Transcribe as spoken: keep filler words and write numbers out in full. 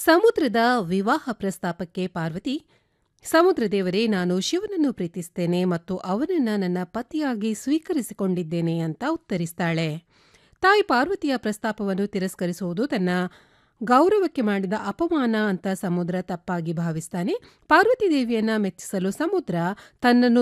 ಸಮುದ್ರದ ವಿವಾಹ ಪ್ರಸ್ತಾಪಕ್ಕೆ ಪಾರ್ವತಿ, ಸಮುದ್ರ ದೇವರೇ, ನಾನು ಶಿವನನ್ನು ಪ್ರೀತಿಸ್ತೇನೆ ಮತ್ತು ಅವನನ್ನ ನನ್ನ ಪತಿಯಾಗಿ ಸ್ವೀಕರಿಸಿಕೊಂಡಿದ್ದೇನೆ ಅಂತ ಉತ್ತರಿಸ್ತಾಳೆ. ತಾಯಿ ಪಾರ್ವತಿಯ ಪ್ರಸ್ತಾಪವನ್ನು ತಿರಸ್ಕರಿಸುವುದು ತನ್ನ ಗೌರವಕ್ಕೆ ಮಾಡಿದ ಅಪಮಾನ ಅಂತ ಸಮುದ್ರ ತಪ್ಪಾಗಿ ಭಾವಿಸ್ತಾನೆ. ಪಾರ್ವತಿ ದೇವಿಯನ್ನ ಮೆಚ್ಚಿಸಲು ಸಮುದ್ರ ತನ್ನನ್ನು